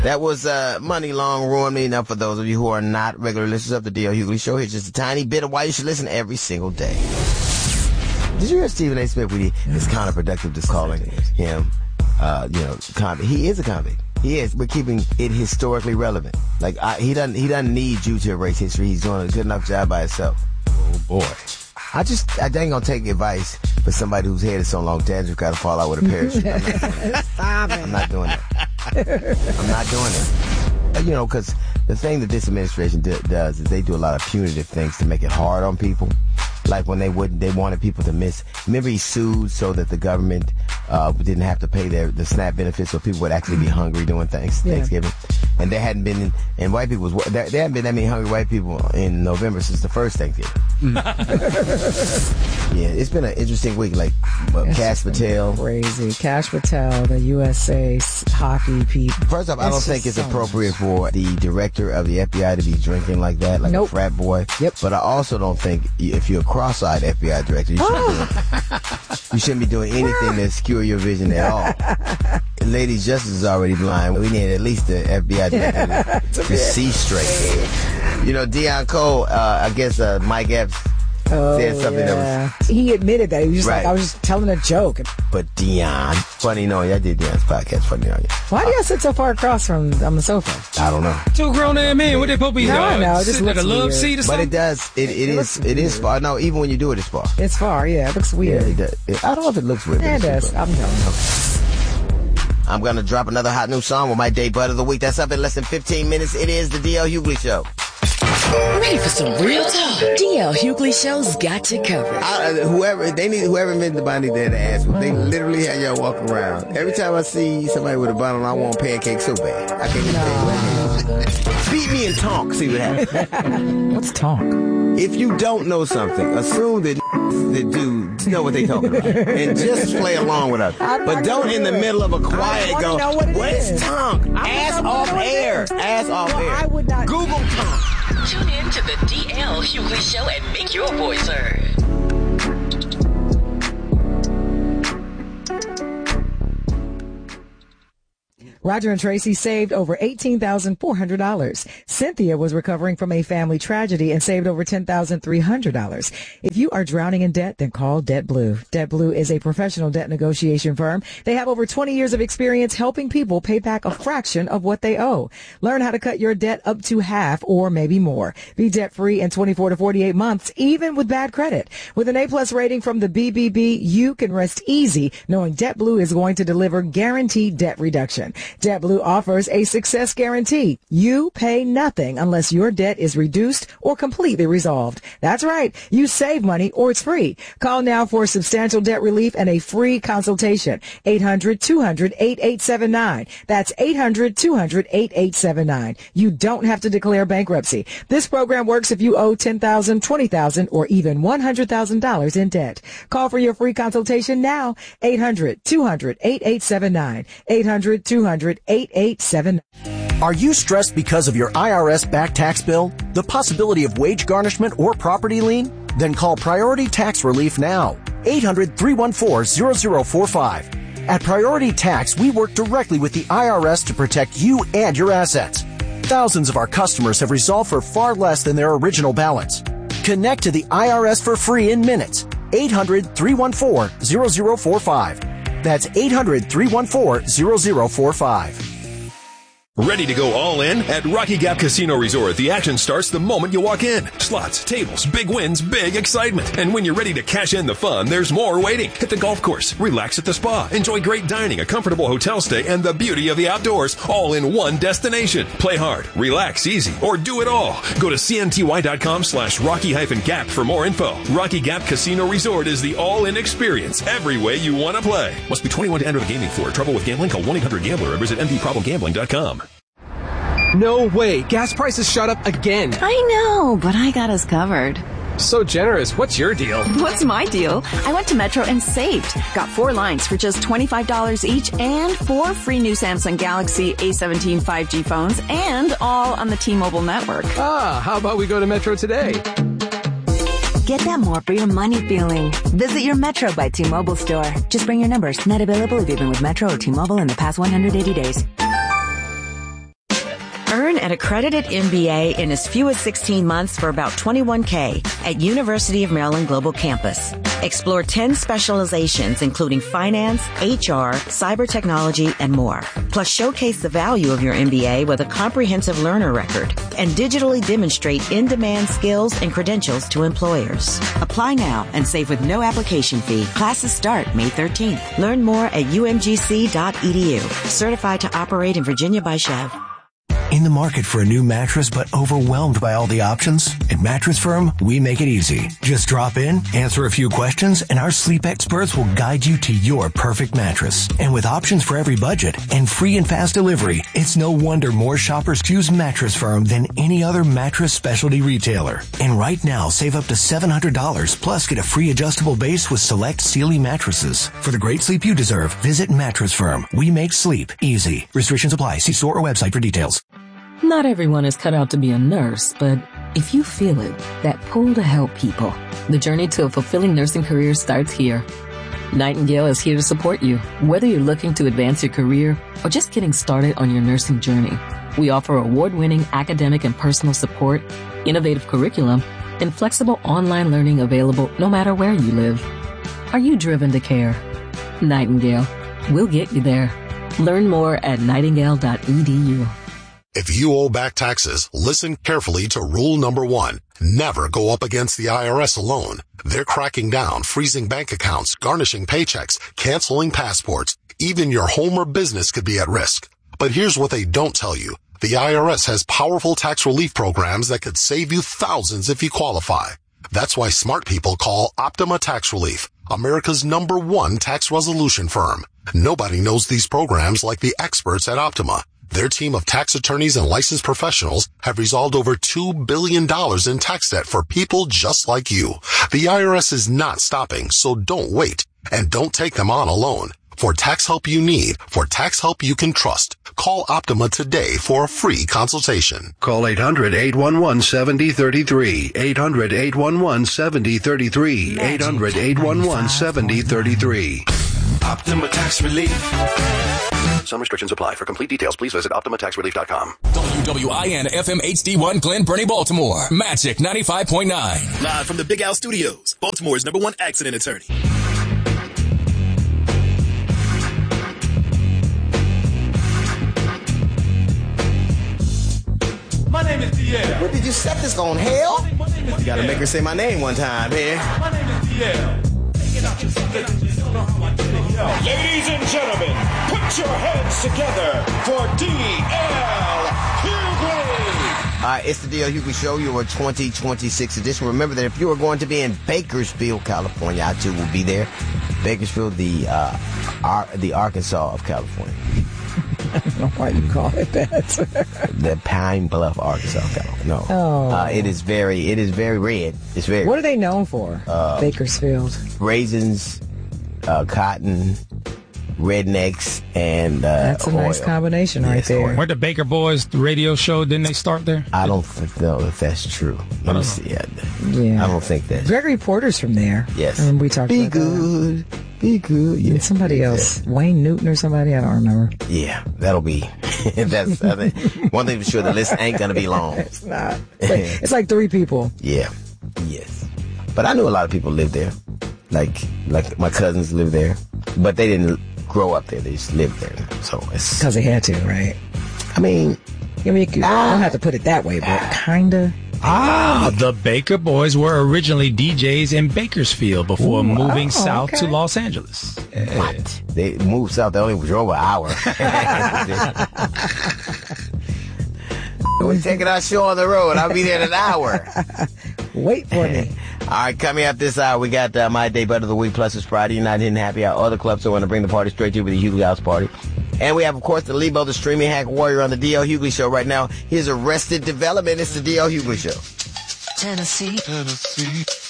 That was Money Long Ruin Me. Now, for those of you who are not regular listeners of the D.L. Hughley Show, here's just a tiny bit of why you should listen every single day. Did you hear Stephen A. Smith when it's counterproductive to calling him, convict? He is a convict. He is. We're keeping it historically relevant. Like, he doesn't need you to erase history. He's doing a good enough job by himself. Oh, boy. I ain't gonna take advice for somebody whose head is so long, Dandruff got to fall out with a parachute. I'm not doing that. I'm not doing it. Because the thing that this administration does is they do a lot of punitive things to make it hard on people. Like when they wanted people to miss. Remember, he sued so that the government didn't have to pay the SNAP benefits, so people would actually be hungry doing Thanksgiving. And there hadn't been, and white people there hadn't been that many hungry white people in November since the first Thanksgiving. Yeah, it's been an interesting week. Like Kash Patel, crazy. Kash Patel, the USA hockey people. First off, I don't think it's appropriate for the director of the FBI to be drinking like that, like a frat boy. Yep. But I also don't think if you're a cross-eyed FBI director, you shouldn't be doing anything to obscure your vision at all. Lady Justice is already blind. We need at least the FBI director to see straight. Deion Cole, I guess Mike Epps said something that was... He admitted that. He was just like, I was just telling a joke. But Deion, funny knowing you. I did Deion's podcast, funny knowing you. Why do y'all sit so far across on the sofa? I don't know. Two grown-ass men, what they supposed to be doing? No, it just sitting at looks a love weird. seat or something? But it is far. No, even when you do it, it's far. It's far, yeah. It looks weird. Yeah, I don't know if it looks weird. Yeah, it does. I'm telling you. I'm going to drop another hot new song with my day bud of the week. That's up in less than 15 minutes. It is the D.L. Hughley Show. Ready for some real talk? D.L. Hughley Show's got you covered. Whoever invented the body there to ask them. They literally have y'all walk around. Every time I see somebody with a bun on, I want pancakes so bad. I can't even tell you. Beat me in tonk, see what happens. What's tonk? If you don't know something, assume that do know what they talking about. And just play along with us. But don't in the middle of a quiet go, what is tonk? Ass off air. Ass off air. I would not. Google tonk. Tune in to the D.L. Hughley Show and make your voice heard. Roger and Tracy saved over $18,400. Cynthia was recovering from a family tragedy and saved over $10,300. If you are drowning in debt, then call Debt Blue. Debt Blue is a professional debt negotiation firm. They have over 20 years of experience helping people pay back a fraction of what they owe. Learn how to cut your debt up to half or maybe more. Be debt-free in 24 to 48 months, even with bad credit. With an A+ rating from the BBB, you can rest easy knowing Debt Blue is going to deliver guaranteed debt reduction. Debt Blue offers a success guarantee. You pay nothing unless your debt is reduced or completely resolved. That's right. You save money or it's free. Call now for substantial debt relief and a free consultation. 800-200-8879. That's 800-200-8879. You don't have to declare bankruptcy. This program works if you owe $10,000, $20,000, or even $100,000 in debt. Call for your free consultation now. 800-200-8879. 800-200-8879. Are you stressed because of your IRS back tax bill? The possibility of wage garnishment or property lien? Then call Priority Tax Relief now. 800-314-0045. At Priority Tax, we work directly with the IRS to protect you and your assets. Thousands of our customers have resolved for far less than their original balance. Connect to the IRS for free in minutes. 800-314-0045. That's 800-314-0045. Ready to go all in? At Rocky Gap Casino Resort, the action starts the moment you walk in. Slots, tables, big wins, big excitement. And when you're ready to cash in the fun, there's more waiting. Hit the golf course, relax at the spa, enjoy great dining, a comfortable hotel stay, and the beauty of the outdoors, all in one destination. Play hard, relax easy, or do it all. Go to cnty.com/Rocky-Gap for more info. Rocky Gap Casino Resort is the all-in experience every way you want to play. Must be 21 to enter the gaming floor. Trouble with gambling? Call 1-800-GAMBLER or visit mdproblemgambling.com. No way. Gas prices shot up again. I know, but I got us covered. So generous. What's your deal? What's my deal? I went to Metro and saved. Got 4 lines for just $25 each and 4 free new Samsung Galaxy A17 5G phones and all on the T-Mobile network. How about we go to Metro today? Get that more for your money feeling. Visit your Metro by T-Mobile store. Just bring your numbers. Not available if you've been with Metro or T-Mobile in the past 180 days. Earn an accredited MBA in as few as 16 months for about $21K at University of Maryland Global Campus. Explore 10 specializations, including finance, HR, cyber technology, and more. Plus, showcase the value of your MBA with a comprehensive learner record and digitally demonstrate in-demand skills and credentials to employers. Apply now and save with no application fee. Classes start May 13th. Learn more at umgc.edu. Certified to operate in Virginia by Chev. In the market for a new mattress but overwhelmed by all the options? At Mattress Firm, we make it easy. Just drop in, answer a few questions, and our sleep experts will guide you to your perfect mattress. And with options for every budget and free and fast delivery, it's no wonder more shoppers choose Mattress Firm than any other mattress specialty retailer. And right now, save up to $700 plus get a free adjustable base with select Sealy mattresses. For the great sleep you deserve, visit Mattress Firm. We make sleep easy. Restrictions apply. See store or website for details. Not everyone is cut out to be a nurse, but if you feel it, that pull to help people, the journey to a fulfilling nursing career starts here. Nightingale is here to support you, whether you're looking to advance your career or just getting started on your nursing journey. We offer award-winning academic and personal support, innovative curriculum, and flexible online learning available no matter where you live. Are you driven to care? Nightingale. We'll get you there. Learn more at nightingale.edu. If you owe back taxes, listen carefully to rule number 1. Never go up against the IRS alone. They're cracking down, freezing bank accounts, garnishing paychecks, canceling passports. Even your home or business could be at risk. But here's what they don't tell you. The IRS has powerful tax relief programs that could save you thousands if you qualify. That's why smart people call Optima Tax Relief, America's #1 tax resolution firm. Nobody knows these programs like the experts at Optima. Their team of tax attorneys and licensed professionals have resolved over $2 billion in tax debt for people just like you. The IRS is not stopping, so don't wait. And don't take them on alone. For tax help you need, for tax help you can trust, call Optima today for a free consultation. Call 800-811-7033. 800-811-7033. 800-811-7033. Optima Tax Relief. Some restrictions apply. For complete details, please visit OptimaTaxRelief.com. WWIN FM HD1 Glen Burnie, Baltimore. Magic 95.9. Live from the Big Al Studios, Baltimore's #1 accident attorney. My name is DL. What did you set this on, hell? You gotta make her say my name one time here. My name is DL. Ladies and gentlemen, put your hands together for D.L. Hughley. All right, it's the D.L. Hughley Show, your 2026 edition. Remember that if you are going to be in Bakersfield, California, I too will be there. Bakersfield, the Arkansas of California. I don't know why you call it that. The Pine Bluff, Arkansas, California. No. Oh. It is very red. It's very. What are they known for? Bakersfield. Raisins, cotton, rednecks, and that's a nice oil. combination right there. Weren't the Baker Boys the radio show? Didn't they start there? I don't know if that's true. Let me see. Yeah. I don't think that. Gregory Porter's from there. Yes. And we talked about that. Be good. Yeah. And somebody else, Wayne Newton or somebody, I don't remember. Yeah, that'll be. That's I think, one thing for sure. The list ain't gonna be long. It's not. It's like 3 people. Yeah. Yes. But I knew a lot of people lived there. Like my cousins lived there, but they didn't grow up there. They just lived there. So it's because they had to, right? I mean, you don't have to put it that way, but kinda. The Baker Boys were originally DJs in Bakersfield before moving south to Los Angeles. What? They moved south. They only drove an hour. We're taking our show on the road. I'll be there in an hour. Wait for me. All right, coming up this hour, we got My Day Butt of the Week, plus it's Friday night in Happy Hour. Other clubs that want to bring the party straight to you with the Hughley House Party. And we have, of course, the Lebo, the streaming hack warrior on the D.L. Hughley Show right now. Here's Arrested Development. It's the D.L. Hughley Show. Tennessee.